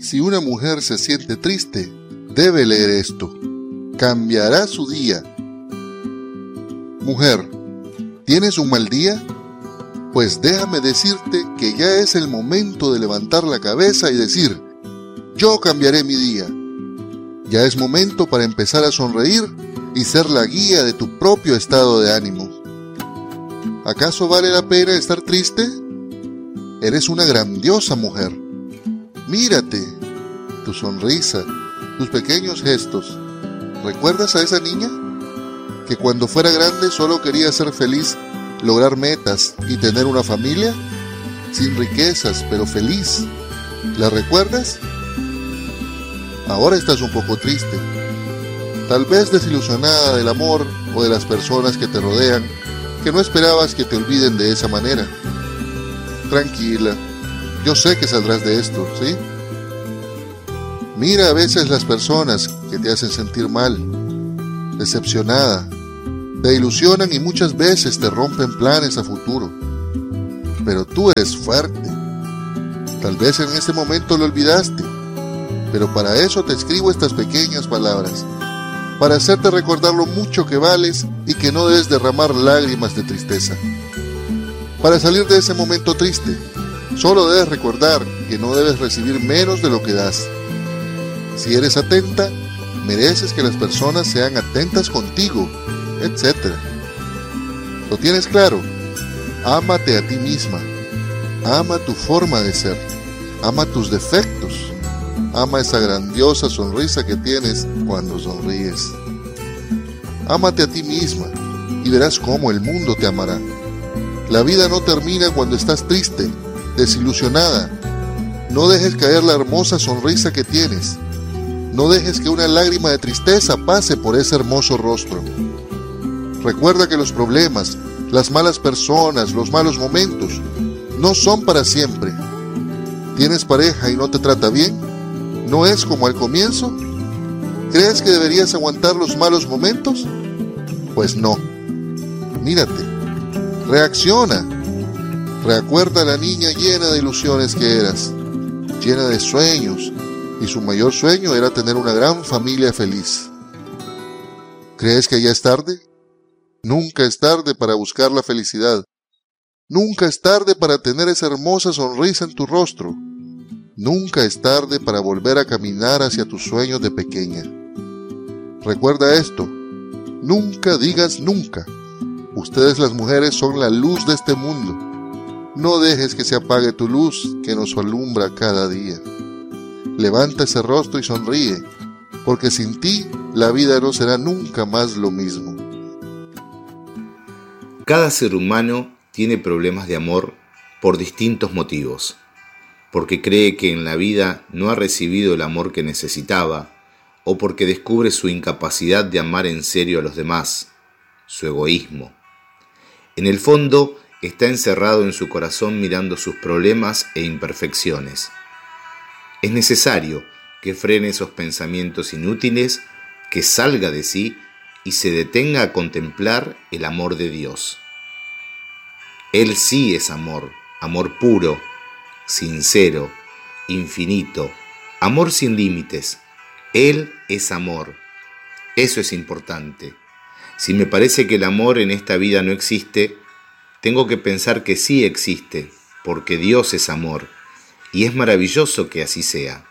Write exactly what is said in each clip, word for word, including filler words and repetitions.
Si una mujer se siente triste, debe leer esto. Cambiará su día. Mujer, ¿tienes un mal día? Pues déjame decirte que ya es el momento de levantar la cabeza y decir, yo cambiaré mi día. Ya es momento para empezar a sonreír y ser la guía de tu propio estado de ánimo. ¿Acaso vale la pena estar triste? Eres una grandiosa mujer. Mírate, tu sonrisa, tus pequeños gestos. ¿Recuerdas a esa niña? Que cuando fuera grande solo quería ser feliz, lograr metas y tener una familia, sin riquezas, pero feliz. ¿La recuerdas? Ahora estás un poco triste, tal vez desilusionada del amor o de las personas que te rodean, que no esperabas que te olviden de esa manera. Tranquila, yo sé que saldrás de esto, ¿sí? Mira a veces las personas que te hacen sentir mal, decepcionada, te ilusionan y muchas veces te rompen planes a futuro. Pero tú eres fuerte. Tal vez en ese momento lo olvidaste, pero para eso te escribo estas pequeñas palabras, para hacerte recordar lo mucho que vales y que no debes derramar lágrimas de tristeza. Para salir de ese momento triste, solo debes recordar que no debes recibir menos de lo que das. Si eres atenta, mereces que las personas sean atentas contigo, etcétera. ¿Lo tienes claro? Ámate a ti misma. Ama tu forma de ser. Ama tus defectos. Ama esa grandiosa sonrisa que tienes cuando sonríes. Ámate a ti misma y verás cómo el mundo te amará. La vida no termina cuando estás triste, desilusionada. No dejes caer la hermosa sonrisa que tienes. No dejes que una lágrima de tristeza pase por ese hermoso rostro. Recuerda que los problemas, las malas personas, los malos momentos, no son para siempre. ¿Tienes pareja y no te trata bien? ¿No es como al comienzo? ¿Crees que deberías aguantar los malos momentos? Pues no. Mírate. Reacciona. Recuerda a la niña llena de ilusiones que eras, llena de sueños, y su mayor sueño era tener una gran familia feliz. ¿Crees que ya es tarde? Nunca es tarde para buscar la felicidad. Nunca es tarde para tener esa hermosa sonrisa en tu rostro. Nunca es tarde para volver a caminar hacia tus sueños de pequeña. Recuerda esto, nunca digas nunca. Ustedes las mujeres son la luz de este mundo. No dejes que se apague tu luz que nos alumbra cada día. Levanta ese rostro y sonríe, porque sin ti la vida no será nunca más lo mismo. Cada ser humano tiene problemas de amor por distintos motivos, porque cree que en la vida no ha recibido el amor que necesitaba, o porque descubre su incapacidad de amar en serio a los demás, su egoísmo. En el fondo, está encerrado en su corazón mirando sus problemas e imperfecciones. Es necesario que frene esos pensamientos inútiles, que salga de sí y se detenga a contemplar el amor de Dios. Él sí es amor, amor puro, sincero, infinito, amor sin límites. Él es amor. Eso es importante. Si me parece que el amor en esta vida no existe, tengo que pensar que sí existe, porque Dios es amor, y es maravilloso que así sea.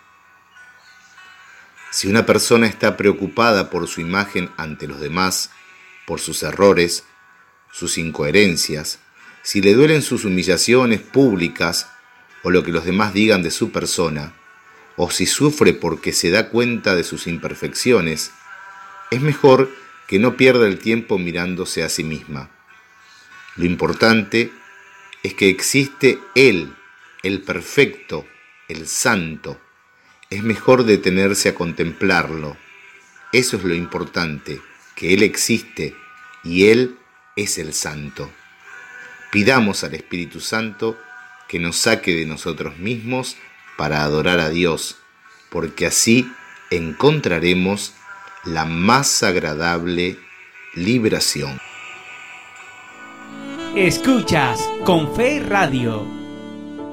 Si una persona está preocupada por su imagen ante los demás, por sus errores, sus incoherencias, si le duelen sus humillaciones públicas o lo que los demás digan de su persona, o si sufre porque se da cuenta de sus imperfecciones, es mejor que no pierda el tiempo mirándose a sí misma. Lo importante es que existe Él, el perfecto, el santo. Es mejor detenerse a contemplarlo. Eso es lo importante, que Él existe y Él es el santo. Pidamos al Espíritu Santo que nos saque de nosotros mismos para adorar a Dios, porque así encontraremos la más agradable liberación. Escuchas Con Fe Radio.